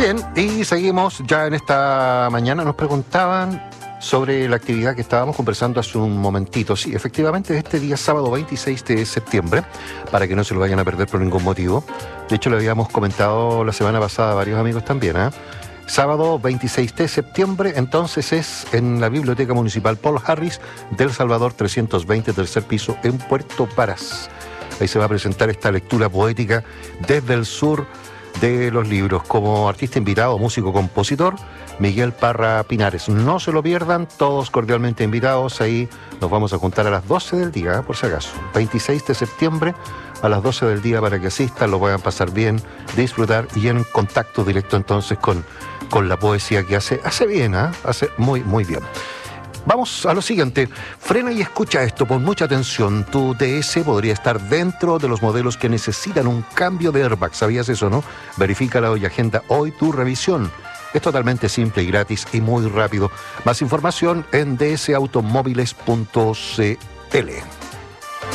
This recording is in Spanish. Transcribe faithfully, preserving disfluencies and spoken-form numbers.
Bien, y seguimos ya en esta mañana. Nos preguntaban sobre la actividad que estábamos conversando hace un momentito. Sí, efectivamente, este día sábado veintiséis de septiembre, para que no se lo vayan a perder por ningún motivo. De hecho, lo habíamos comentado la semana pasada a varios amigos también, ¿eh? Sábado veintiséis de septiembre, entonces es en la Biblioteca Municipal Paul Harris del Salvador trescientos veinte, tercer piso, en Puerto Varas. Ahí se va a presentar esta lectura poética desde el sur de los libros. Como artista invitado, músico, compositor, Miguel Parra Pinares. No se lo pierdan, todos cordialmente invitados. Ahí nos vamos a juntar a las doce del día, ¿eh? Por si acaso. veintiséis de septiembre a las doce del día para que asistan, lo puedan pasar bien, disfrutar y en contacto directo entonces con, con la poesía que hace, hace bien, ¿eh? Hace muy, muy bien. Vamos a lo siguiente. Frena y escucha esto, pon mucha atención. Tu D S podría estar dentro de los modelos que necesitan un cambio de airbag. ¿Sabías eso, no? Verifícala y agenda hoy tu revisión. Es totalmente simple y gratis y muy rápido. Más información en d s automóviles punto c l.